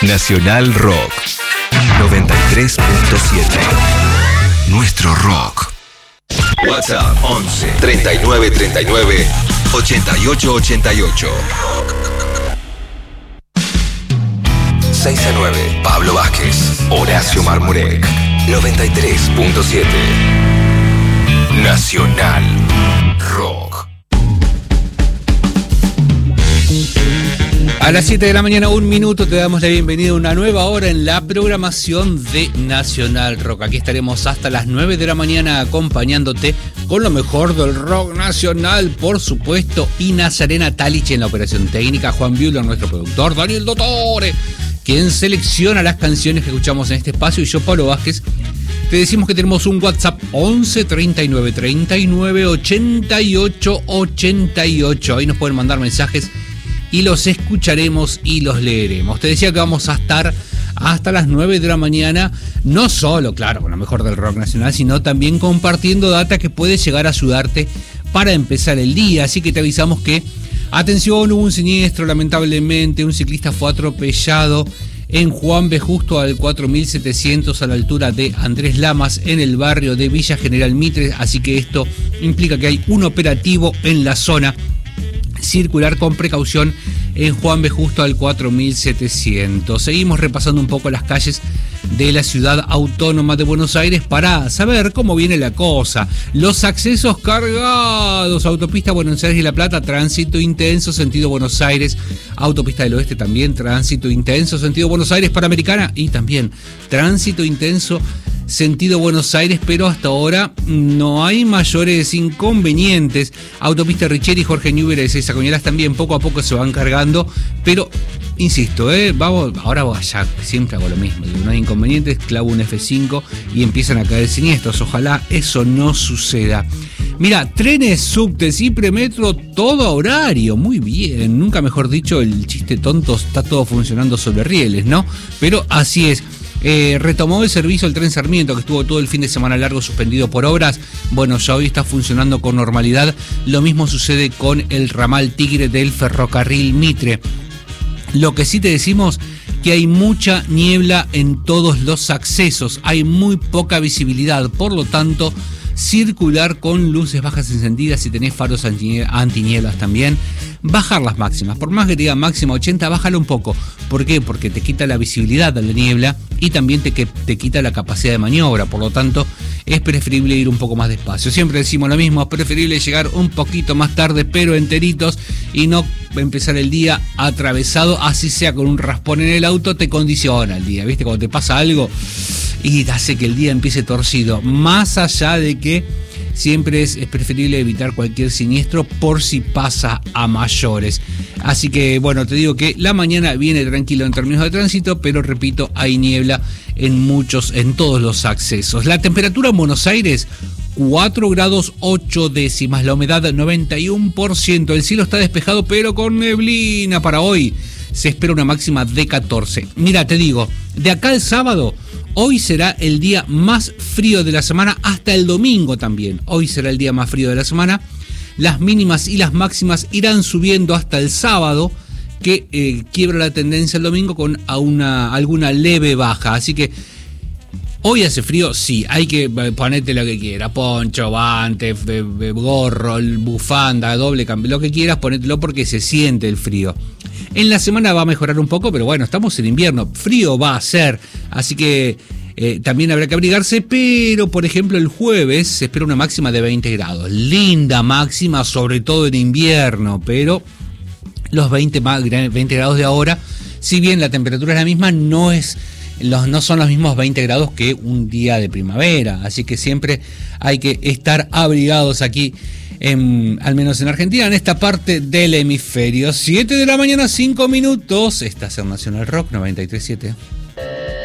Nacional Rock 93.7. Nuestro rock. WhatsApp 11 39 39 88 88. 6 a 9. Pablo Vázquez, Horacio Marmurek. 93.7. Nacional Rock. A las 7 de la mañana, 1 minuto, te damos la bienvenida a una nueva hora en la programación de Nacional Rock. Aquí estaremos hasta las 9 de la mañana acompañándote con lo mejor del rock nacional, por supuesto, y Nazarena Talich en la operación técnica, Juan Buehler, nuestro productor, Daniel Dottore, quien selecciona las canciones que escuchamos en este espacio, y yo, Pablo Vázquez. Te decimos que tenemos un WhatsApp 11 39 39 88 88. Ahí nos pueden mandar mensajes y los escucharemos y los leeremos. Te decía que vamos a estar hasta las 9 de la mañana, no solo, claro, con lo mejor del rock nacional, sino también compartiendo data que puede llegar a ayudarte para empezar el día. Así que te avisamos que, atención, hubo un siniestro, lamentablemente, un ciclista fue atropellado en Juan B. Justo al 4700 a la altura de Andrés Lamas, en el barrio de Villa General Mitre, así que esto implica que hay un operativo en la zona. Circular con precaución en Juan B. Justo al 4700. Seguimos repasando un poco las calles de la ciudad autónoma de Buenos Aires para saber cómo viene la cosa. Los accesos cargados: autopista Buenos Aires y La Plata, tránsito intenso, sentido Buenos Aires. Autopista del Oeste también, tránsito intenso, sentido Buenos Aires. Panamericana y también tránsito intenso, sentido Buenos Aires, pero hasta ahora no hay mayores inconvenientes. Autopista Richeri, Jorge Newbery de Seiza Cañuelas también poco a poco se van cargando, pero insisto, ahora ya siempre hago lo mismo, no hay inconvenientes, clavo un F5 y empiezan a caer siniestros. Ojalá eso no suceda. Mira, trenes, subtes y premetro, todo a horario, muy bien, nunca mejor dicho, el chiste tonto, está todo funcionando sobre rieles, ¿no? Pero así es. Retomó el servicio el tren Sarmiento, que estuvo todo el fin de semana largo suspendido por obras. Bueno, ya hoy está funcionando con normalidad. Lo mismo sucede con el ramal Tigre del ferrocarril Mitre. Lo que sí te decimos, que hay mucha niebla en todos los accesos, hay muy poca visibilidad, por lo tanto, circular con luces bajas encendidas. Si tenés faros antinieblas también, bajar las máximas. Por más que te diga máxima 80, bájalo un poco. ¿Por qué? Porque te quita la visibilidad de la niebla y también te quita la capacidad de maniobra. Por lo tanto, es preferible ir un poco más despacio. Siempre decimos lo mismo, es preferible llegar un poquito más tarde, pero enteritos, y no empezar el día atravesado, así sea con un raspón en el auto, te condiciona el día. ¿Viste? Cuando te pasa algo y hace que el día empiece torcido. Más allá de que siempre es preferible evitar cualquier siniestro por si pasa a mayores. Así que, bueno, te digo que la mañana viene tranquilo en términos de tránsito, pero repito, hay niebla en todos los accesos. La temperatura en Buenos Aires, 4 grados 8 décimas, la humedad 91%, el cielo está despejado pero con neblina. Para hoy se espera una máxima de 14. Mira, te digo, de acá al sábado, hoy será el día más frío de la semana, hasta el domingo también. Hoy será el día más frío de la semana. Las mínimas y las máximas irán subiendo hasta el sábado, que quiebra la tendencia el domingo con alguna leve baja. Así que hoy hace frío, sí, hay que ponerte lo que quieras, poncho, guante, gorro, bufanda, doble cambio, lo que quieras, ponételo porque se siente el frío. En la semana va a mejorar un poco, pero bueno, estamos en invierno, frío va a ser, así que también habrá que abrigarse, pero por ejemplo el jueves se espera una máxima de 20 grados, linda máxima, sobre todo en invierno, pero los 20 grados de ahora, si bien la temperatura es la misma, no son los mismos 20 grados que un día de primavera, así que siempre hay que estar abrigados aquí, al menos en Argentina, en esta parte del hemisferio. 7 de la mañana, 5 minutos, estás en Nacional Rock 93.7.